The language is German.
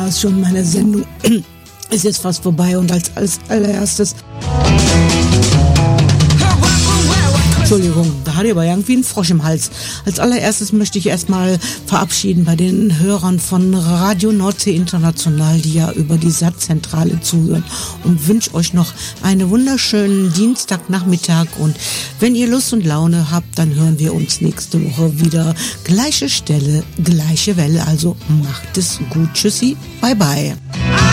es schon, meine Sendung ist jetzt fast vorbei und als allererstes... Entschuldigung, da hatte ich aber irgendwie einen Frosch im Hals. Als allererstes möchte ich erstmal verabschieden bei den Hörern von Radio Nordsee International, die ja über die Satzzentrale zuhören, und wünsche euch noch einen wunderschönen Dienstagnachmittag, und wenn ihr Lust und Laune habt, dann hören wir uns nächste Woche wieder. Gleiche Stelle, gleiche Welle, also macht es gut. Tschüssi, bye bye.